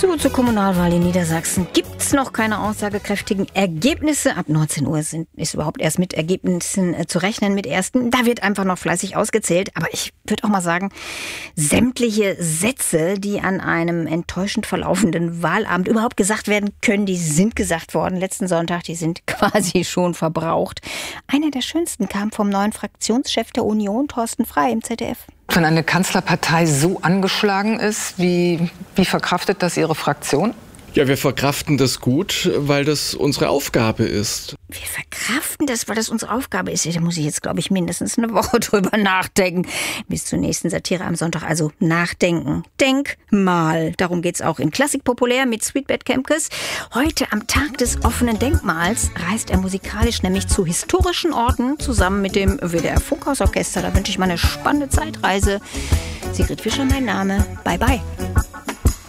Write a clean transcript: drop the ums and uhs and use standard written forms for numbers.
Zur Kommunalwahl in Niedersachsen gibt es noch keine aussagekräftigen Ergebnisse. Ab 19 Uhr ist überhaupt erst mit Ergebnissen zu rechnen, mit ersten. Da wird einfach noch fleißig ausgezählt. Aber ich würde auch mal sagen, sämtliche Sätze, die an einem enttäuschend verlaufenden Wahlabend überhaupt gesagt werden können, die sind gesagt worden letzten Sonntag. Die sind quasi schon verbraucht. Einer der schönsten kam vom neuen Fraktionschef der Union, Thorsten Frey im ZDF. Wenn eine Kanzlerpartei so angeschlagen ist, wie verkraftet das Ihre Fraktion? Ja, wir verkraften das gut, weil das unsere Aufgabe ist. Wir verkraften das, weil das unsere Aufgabe ist. Da muss ich jetzt, glaube ich, mindestens eine Woche drüber nachdenken. Bis zur nächsten Satire am Sonntag. Also nachdenken. Denkmal. Darum geht's auch in Klassik populär mit Sweetbet Kemkes. Heute am Tag des offenen Denkmals reist er musikalisch nämlich zu historischen Orten zusammen mit dem WDR Funkhausorchester. Da wünsche ich mal eine spannende Zeitreise. Sigrid Fischer, mein Name. Bye, bye.